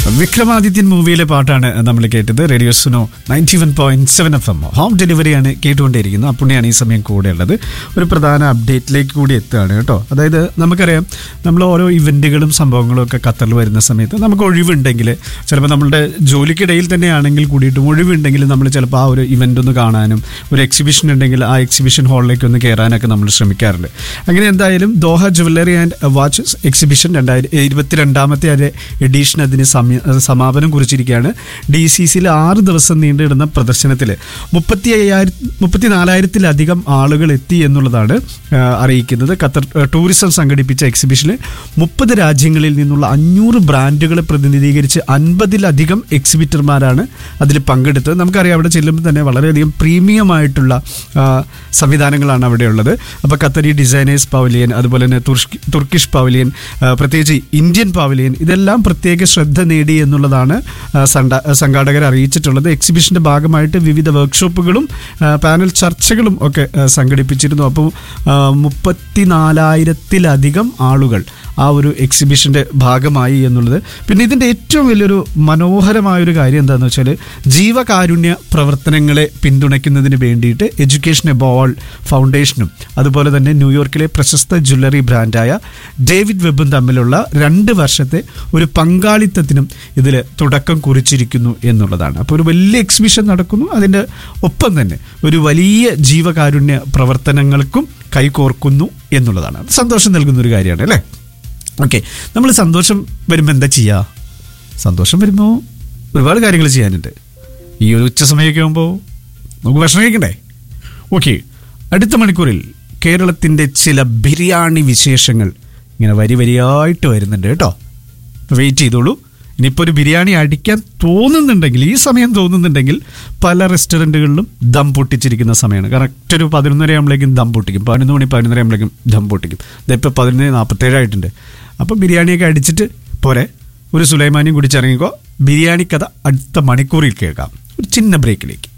വിക്രമാദിത്യൻ മൂവിയിലെ പാട്ടാണ് നമ്മൾ കേട്ടത്. Radio Suno 91.7 FM home ഡെലിവറിയാണ് കേട്ടുകൊണ്ടേയിരിക്കുന്നത്. അപ്പുണ്ണിയാണ് ഈ സമയം കൂടെ ഉള്ളത്. ഒരു പ്രധാന അപ്ഡേറ്റിലേക്ക് കൂടി എത്തുകയാണ് കേട്ടോ. അതായത് നമുക്കറിയാം, നമ്മൾ ഓരോ ഇവൻറ്റുകളും സംഭവങ്ങളും ഒക്കെ ഖത്തറിൽ വരുന്ന സമയത്ത് നമുക്ക് ഒഴിവുണ്ടെങ്കിൽ, ചിലപ്പോൾ നമ്മളുടെ ജോലിക്കിടയിൽ തന്നെയാണെങ്കിൽ കൂടിയിട്ടും ഒഴിവുണ്ടെങ്കിൽ നമ്മൾ ചിലപ്പോൾ ആ ഒരു ഇവൻ്റ് ഒന്ന് കാണാനും, ഒരു എക്സിബിഷൻ ഉണ്ടെങ്കിൽ ആ എക്സിബിഷൻ ഹാളിലേക്ക് ഒന്ന് കയറാനൊക്കെ നമ്മൾ ശ്രമിക്കാറുണ്ട്. അങ്ങനെ എന്തായാലും Doha jewellery and watches exhibition 2022 edition അതിന് സമാപനം കുറിച്ചിരിക്കുകയാണ്. DCCയിൽ 6 ദിവസം നീണ്ടിടുന്ന പ്രദർശനത്തിൽ 34,000-ത്തിലധികം ആളുകൾ എത്തി എന്നുള്ളതാണ് അറിയിക്കുന്നത്. ഖത്തർ ടൂറിസം സംഘടിപ്പിച്ച എക്സിബിഷനിൽ 30 രാജ്യങ്ങളിൽ നിന്നുള്ള 500 ബ്രാൻഡുകളെ പ്രതിനിധീകരിച്ച് 50-ലധികം എക്സിബിറ്റർമാരാണ് അതിൽ പങ്കെടുത്തത്. നമുക്കറിയാം, അവിടെ ചെല്ലുമ്പോൾ തന്നെ വളരെയധികം പ്രീമിയമായിട്ടുള്ള സംവിധാനങ്ങളാണ് അവിടെ ഉള്ളത്. അപ്പോൾ ഖത്തറി ഡിസൈനേഴ്സ് പവലിയൻ, അതുപോലെ തന്നെ തുർക്കിഷ് പവലിയൻ, പ്രത്യേകിച്ച് ഇന്ത്യൻ പവലിയൻ, ഇതെല്ലാം പ്രത്യേക ശ്രദ്ധ നേടി എന്നുള്ളതാണ് സംഘാടകർ അറിയിച്ചിട്ടുള്ളത്. എക്സിബിഷന്റെ ഭാഗമായിട്ട് വിവിധ വർക്ക്ഷോപ്പുകളും പാനൽ ചർച്ചകളും ഒക്കെ സംഘടിപ്പിച്ചിരുന്നു. അപ്പോൾ 34,000-ത്തിലധികം ആളുകൾ ആ ഒരു എക്സിബിഷന്റെ ഭാഗമായി എന്നുള്ളത്. പിന്നെ ഇതിൻ്റെ ഏറ്റവും വലിയൊരു മനോഹരമായൊരു കാര്യം എന്താണെന്ന് വെച്ചാൽ, ജീവകാരുണ്യ പ്രവർത്തനങ്ങളെ പിന്തുണയ്ക്കുന്നതിന് വേണ്ടിയിട്ട് എഡ്യൂക്കേഷൻ എബോവ് ഓൾ ഫൗണ്ടേഷനും അതുപോലെ തന്നെ ന്യൂയോർക്കിലെ പ്രശസ്ത ജ്വല്ലറി ബ്രാൻഡായ ഡേവിഡ് വെബും തമ്മിലുള്ള 2 വർഷത്തെ ഒരു പങ്കാളിത്തത്തിനും ഇതിൽ തുടക്കം കുറിച്ചിരിക്കുന്നു എന്നുള്ളതാണ്. അപ്പോൾ ഒരു വലിയ എക്സിബിഷൻ നടക്കുന്നു, അതിൻ്റെ ഒപ്പം തന്നെ ഒരു വലിയ ജീവകാരുണ്യ പ്രവർത്തനങ്ങൾക്കും കൈകോർക്കുന്നു എന്നുള്ളതാണ്. അത് സന്തോഷം നൽകുന്നൊരു കാര്യമാണ് അല്ലേ? ഓക്കെ, നമ്മൾ സന്തോഷം വരുമ്പോൾ എന്താ ചെയ്യുക? സന്തോഷം വരുമ്പോൾ ഒരുപാട് കാര്യങ്ങൾ ചെയ്യാനുണ്ട്. ഈ ഒരു ഉച്ച സമയമൊക്കെ ആകുമ്പോൾ നമുക്ക് ഭക്ഷണം കഴിക്കണ്ടേ? ഓക്കെ, അടുത്ത മണിക്കൂറിൽ കേരളത്തിൻ്റെ ചില ബിരിയാണി വിശേഷങ്ങൾ ഇങ്ങനെ വരിയായിട്ട് വരുന്നുണ്ട് കേട്ടോ. വെയിറ്റ് ചെയ്തോളൂ. ഇനിയിപ്പോൾ ഒരു ബിരിയാണി അടിക്കാൻ തോന്നുന്നുണ്ടെങ്കിൽ, ഈ സമയം തോന്നുന്നുണ്ടെങ്കിൽ, പല റെസ്റ്റോറൻറ്റുകളിലും ദം പൊട്ടിച്ചിരിക്കുന്ന സമയമാണ്. കറക്റ്റ് ഒരു 11:30 ആകുമ്പോഴേക്കും ദം പൊട്ടിക്കും. 11 മണി 11:30 ആകുമ്പോഴേക്കും ദം പൊട്ടിക്കും. ഇതിപ്പോൾ 11:47 ആയിട്ടുണ്ട്. അപ്പോൾ ബിരിയാണിയൊക്കെ അടിച്ചിട്ട് പോരെ, ഒരു സുലൈമാനിയും കുടിച്ചിറങ്ങിക്കോ. ബിരിയാണി കഥ അടുത്ത മണിക്കൂറിൽ കേൾക്കാം, ഒരു ചിന്ന ബ്രേക്കിലേക്ക്.